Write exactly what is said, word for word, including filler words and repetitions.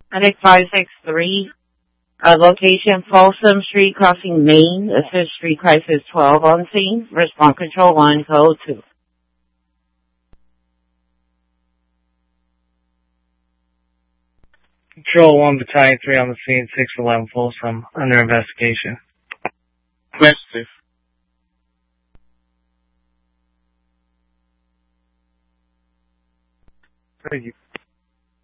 Medic five six three, uh, location Folsom Street, crossing Main. Assist Street Crisis twelve on scene. Response Control one, code two. Control one, Battalion three on the scene, six eleven Folsom, under investigation. Negative. Thank you.